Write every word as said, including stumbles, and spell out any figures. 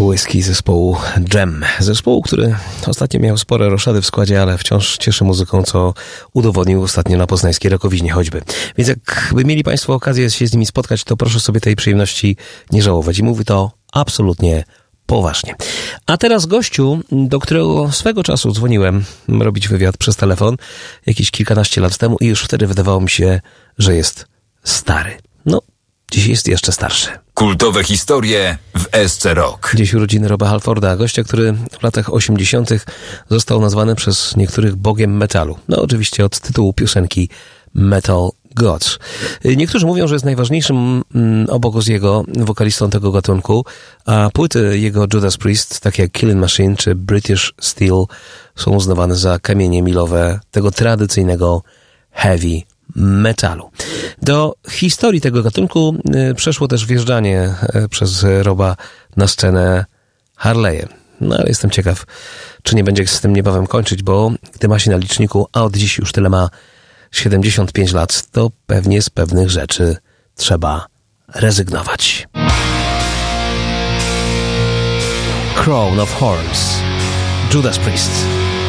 Whisky zespołu Jam. Zespołu, który ostatnio miał spore roszady w składzie, ale wciąż cieszy muzyką, co udowodnił ostatnio na poznańskiej Rakowiźnie choćby. Więc jakby mieli Państwo okazję się z nimi spotkać, to proszę sobie tej przyjemności nie żałować. I mówię to absolutnie poważnie. A teraz gościu, do którego swego czasu dzwoniłem robić wywiad przez telefon jakieś kilkanaście lat temu i już wtedy wydawało mi się, że jest stary. No, dziś jest jeszcze starszy. Kultowe historie w S C Rock. Dziś urodziny Roba Halforda, gościa, który w latach osiemdziesiątych został nazwany przez niektórych bogiem metalu. No oczywiście od tytułu piosenki Metal Gods. Niektórzy mówią, że jest najważniejszym mm, obok Ozzy'ego wokalistą tego gatunku, a płyty jego Judas Priest, takie jak Killing Machine czy British Steel, są uznawane za kamienie milowe tego tradycyjnego heavy metalu. Do historii tego gatunku y, przeszło też wjeżdżanie y, przez Roba na scenę Harley'em. No ale jestem ciekaw, czy nie będzie z tym niebawem kończyć, bo gdy ma się na liczniku, a od dziś już tyle ma siedemdziesiąt pięć lat, to pewnie z pewnych rzeczy trzeba rezygnować. Crown of Horns, Judas Priest.